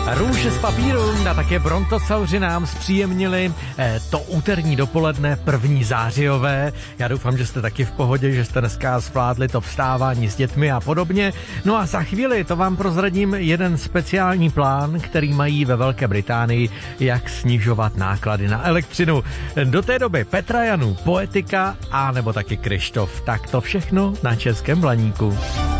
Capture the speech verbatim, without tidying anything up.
Růže z papíru a také brontosauři nám zpříjemnili eh, to úterní dopoledne první zářijové. Já doufám, že jste taky v pohodě, že jste dneska zvládli to vstávání s dětmi a podobně. No a za chvíli to vám prozradím jeden speciální plán, který mají ve Velké Británii, jak snižovat náklady na elektřinu. Do té doby Petra Janů, Poetika a nebo taky Krištof. Tak to všechno na Českém Blaníku.